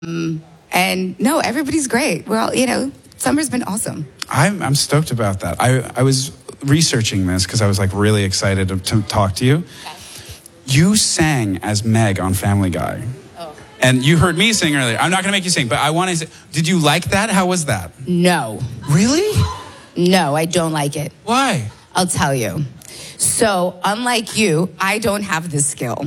And no, everybody's great. Well, summer's been awesome. I'm stoked about that. I was researching this because I was like really excited to talk to you. Okay. You sang as Meg on Family Guy. Oh. And you heard me sing earlier. I'm not going to make you sing, but I want to say, did you like that? How was that? No. Really? No, I don't like it. Why? I'll tell you. So, unlike you, I don't have this skill.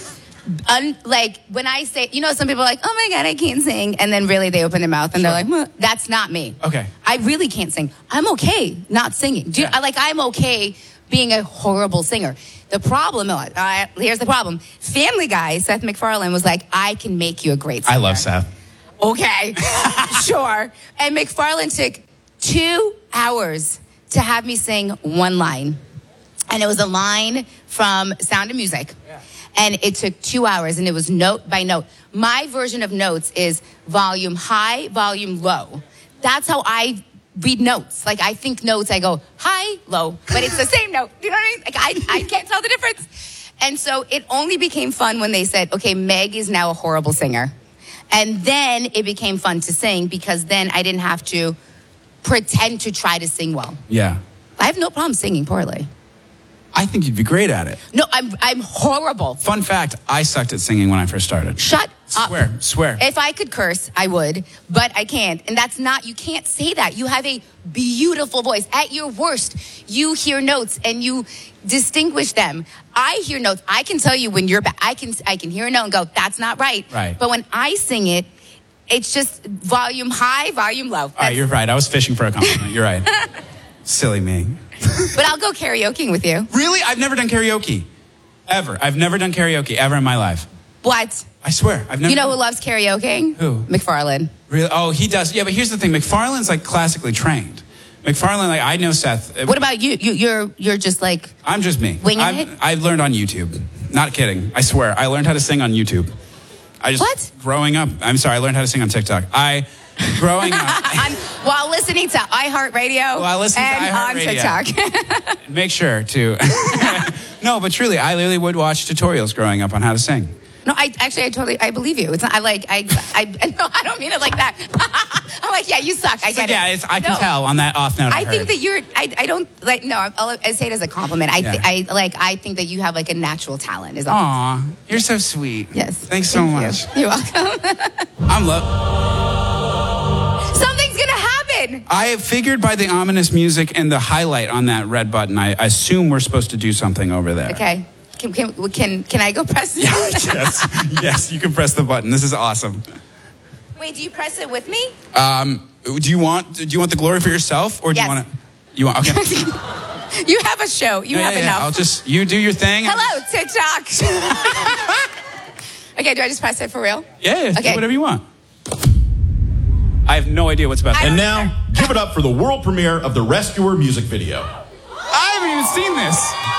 Like, when I say, some people are like, oh my God, I can't sing. And then really they open their mouth and they're like, well, that's not me. Okay. I really can't sing. I'm okay not singing. I'm okay being a horrible singer. The problem, here's the problem. Family Guy, Seth MacFarlane, was like, I can make you a great singer. I love Seth. Okay, sure. And MacFarlane took 2 hours to have me sing one line. And it was a line from Sound of Music. Yeah. And it took 2 hours, and it was note by note. My version of notes is volume high, volume low. That's how I read notes. Like, I think notes, I go high, low, but it's the same note. You know what I mean? Like, I can't tell the difference. And so it only became fun when they said, okay, Meg is now a horrible singer. And then it became fun to sing because then I didn't have to pretend to try to sing well. Yeah. I have no problem singing poorly. I think you'd be great at it. No, I'm horrible. Fun fact, I sucked at singing when I first started. Shut up. Swear. If I could curse, I would, but I can't. And you can't say that. You have a beautiful voice. At your worst, you hear notes and you distinguish them. I hear notes. I can tell you when you're bad. I can hear a note and go, that's not right. Right. But when I sing it, it's just volume high, volume low. All right, you're right. I was fishing for a compliment. You're right. Silly me. But I'll go karaokeing with you. Really? I've never done karaoke. Ever. I've never done karaoke ever in my life. What? I swear. I've never. You know who loves karaokeing? Who? MacFarlane. Really? Oh, he does. Yeah, but here's the thing. MacFarlane's like classically trained. MacFarlane, like, I know Seth. What about you? You're just like... I'm just me. Winging it? I learned on YouTube. Not kidding. I swear. I learned how to sing on YouTube. What? Growing up. I'm sorry. I learned how to sing on TikTok. Growing up. While listening to iHeartRadio and on TikTok. Make sure to. No, but truly, I literally would watch tutorials growing up on how to sing. No, I believe you. It's not, no, I don't mean it like that. I'm like, yeah, you suck. I get it. Yeah, I can tell on that off note. I think that you're, I don't, like, no, I'll say it as a compliment. I think that you have like a natural talent. Aw, you're so sweet. Yes. Thanks so much. You're welcome. Something's going to happen. I figured by the ominous music and the highlight on that red button, I assume we're supposed to do something over there. Okay. Can I go press it? Yes, you can press the button. This is awesome. Wait, do you press it with me? Do you want the glory for yourself, or do you want? Okay. You have a show. You have enough. You do your thing. Hello, TikTok. Okay, do I just press it for real? Yeah. Okay. Do whatever you want. I have no idea what's about to happen. And now, give it up for the world premiere of the Rescuer music video. I haven't even seen this.